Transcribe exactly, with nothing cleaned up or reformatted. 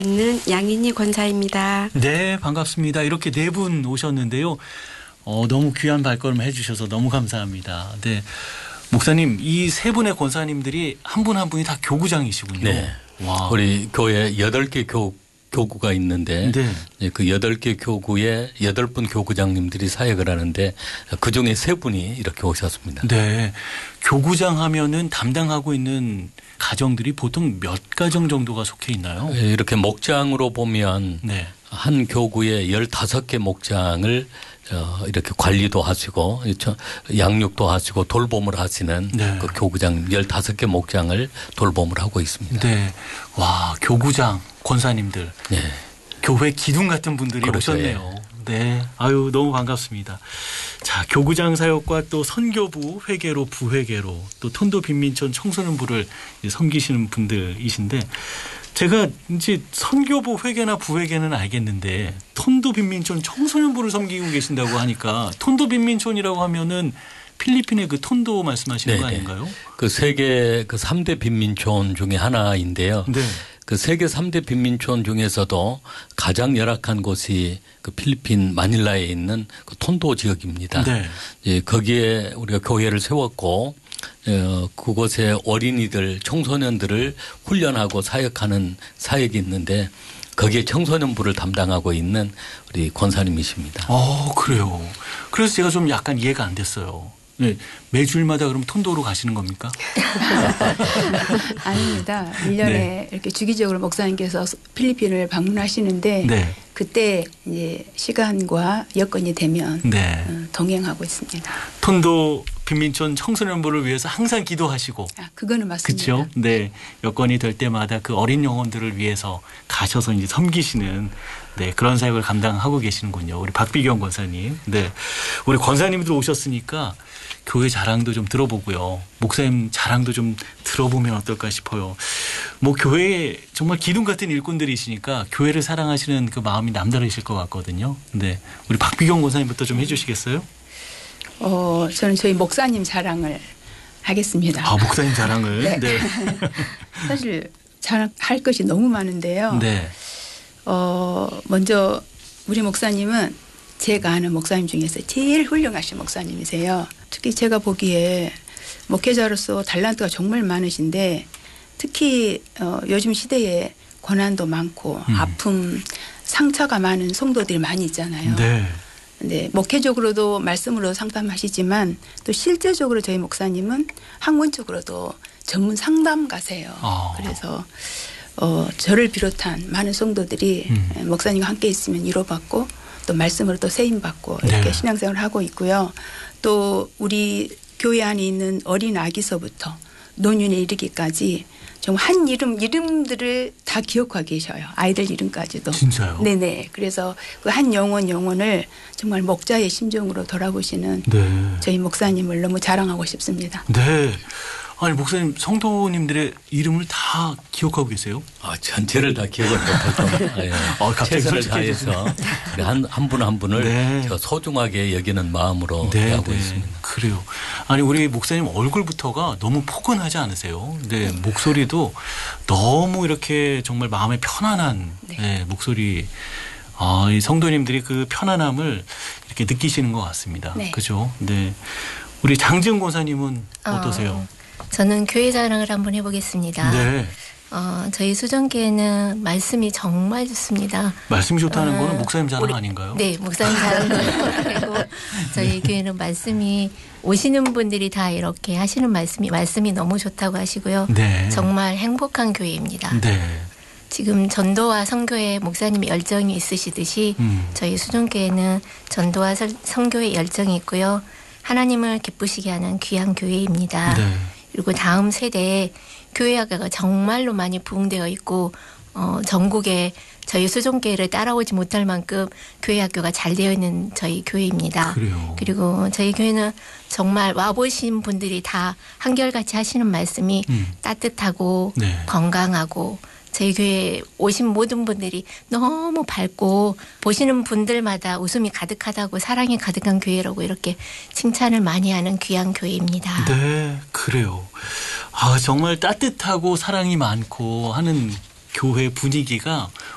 는 양인희 권사입니다. 네, 반갑습니다. 이렇게 네 분 오셨는데요. 어, 너무 귀한 발걸음 해주셔서 너무 감사합니다. 네, 목사님, 이 세 분의 권사님들이 한 분 한 분이 다 교구장이시군요. 네. 와. 우리 교회 여덟 개 교, 교구가 있는데 네. 그 여덟 개 교구에 여덟 분 교구장님들이 사역을 하는데 그중에 세 분이 이렇게 오셨습니다. 네. 교구장 하면은 담당하고 있는 가정들이 보통 몇 가정 정도가 속해 있나요? 이렇게 목장으로 보면 네. 한 교구에 열다섯 개 목장을 이렇게 관리도 하시고 양육도 하시고 돌봄을 하시는 네. 그 교구장 열다섯 개 목장을 돌봄을 하고 있습니다. 네. 와, 교구장 권사님들. 네. 교회 기둥 같은 분들이 그렇죠. 오셨네요. 네. 아유, 너무 반갑습니다. 자, 교구장 사역과 또 선교부 회계로 부회계로 또 톤도 빈민촌 청소년부를 섬기시는 분들이신데 제가 이제 선교부 회계나 부회계는 알겠는데 톤도 빈민촌 청소년부를 섬기고 계신다고 하니까 톤도 빈민촌이라고 하면은 필리핀의 그 톤도 말씀하시는 네네. 거 아닌가요? 그 세계 그 삼 대 빈민촌 중에 하나인데요. 네. 그 세계 삼 대 빈민촌 중에서도 가장 열악한 곳이 그 필리핀 마닐라에 있는 그 톤도 지역입니다. 네. 예, 거기에 우리가 교회를 세웠고 어, 그곳에 어린이들, 청소년들을 훈련하고 사역하는 사역이 있는데 거기에 청소년부를 담당하고 있는 우리 권사님이십니다. 어, 그래요. 그래서 제가 좀 약간 이해가 안 됐어요. 네, 매주일마다 그럼 톤도로 가시는 겁니까? 아닙니다. 일 년에 네. 이렇게 주기적으로 목사님께서 필리핀을 방문하시는데 네. 그때 이제 시간과 여건이 되면 네. 어, 동행하고 있습니다. 톤도 빈민촌 청소년부를 위해서 항상 기도하시고. 아, 그거는 맞습니다. 그렇죠. 네, 여건이 될 때마다 그 어린 영혼들을 위해서 가셔서 이제 섬기시는 네 그런 사역을 감당하고 계시는군요. 우리 박비경 권사님. 네, 우리 권사님들 오셨으니까 교회 자랑도 좀 들어보고요. 목사님 자랑도 좀 들어보면 어떨까 싶어요. 뭐 교회에 정말 기둥 같은 일꾼들이시니까 교회를 사랑하시는 그 마음이 남다르실 것 같거든요. 네, 우리 박비경 권사님부터 좀 해주시겠어요? 어, 저는 저희 목사님 자랑을 하겠습니다. 아, 목사님 자랑을. 네. 네. 사실 자랑할 것이 너무 많은데요. 네. 어, 먼저 우리 목사님은 제가 아는 목사님 중에서 제일 훌륭하신 목사님이세요. 특히 제가 보기에 목회자로서 달란트가 정말 많으신데 특히 어, 요즘 시대에 고난도 많고 음. 아픔, 상처가 많은 성도들이 많이 있잖아요. 네. 네, 목회적으로도 말씀으로 상담하시지만 또 실제적으로 저희 목사님은 학문적으로도 전문 상담가세요. 아. 그래서 어, 저를 비롯한 많은 성도들이 음. 목사님과 함께 있으면 위로받고 또 말씀으로 또 세임받고 이렇게 네. 신앙생활을 하고 있고요. 또 우리 교회 안에 있는 어린 아기서부터 노년에 이르기까지 정말 한 이름, 이름들을 다 기억하고 계셔요. 아이들 이름까지도. 진짜요? 네네. 그래서 그 한 영혼 영혼을 정말 목자의 심정으로 돌아보시는 네. 저희 목사님을 너무 자랑하고 싶습니다. 네. 아니, 목사님, 성도님들의 이름을 다 기억하고 계세요? 아, 전체를 다 기억을 못할 겁니다. 예. 어, 갑자기 최선을 솔직해지시네. 다해서 한 한 분 한 분을 네. 제가 소중하게 여기는 마음으로 네, 하고 네. 있습니다. 그래요. 아니, 우리 목사님 얼굴부터가 너무 포근하지 않으세요? 네, 목소리도 너무 이렇게 정말 마음에 편안한 네. 네, 목소리. 아, 이 성도님들이 그 편안함을 이렇게 느끼시는 것 같습니다. 네. 그죠? 네. 우리 장지은 권사님은 어떠세요? 어, 저는 교회 자랑을 한번 해보겠습니다. 네. 어, 저희 수정교회는 말씀이 정말 좋습니다. 말씀이 좋다는 어, 거는 목사님 자랑 우리, 아닌가요? 네, 목사님 자랑도 그리고 저희 교회는 말씀이 오시는 분들이 다 이렇게 하시는 말씀이 말씀이 너무 좋다고 하시고요. 네. 정말 행복한 교회입니다. 네. 지금 전도와 선교에 목사님이 열정이 있으시듯이 음. 저희 수정교회는 전도와 설- 선교에 열정이 있고요. 하나님을 기쁘시게 하는 귀한 교회입니다. 네. 그리고 다음 세대에 교회학교가 정말로 많이 부흥되어 있고 어, 전국에 저희 수종교회를 따라오지 못할 만큼 교회학교가 잘 되어 있는 저희 교회입니다. 그래요. 그리고 저희 교회는 정말 와보신 분들이 다 한결같이 하시는 말씀이 음. 따뜻하고 네. 건강하고 저희 교회에 오신 모든 분들이 너무 밝고 보시는 분들마다 웃음이 가득하다고 사랑이 가득한 교회라고 이렇게 칭찬을 많이 하는 귀한 교회입니다. 네, 그래요. 아, 정말 따뜻하고 사랑이 많고 하는 교회 분위기가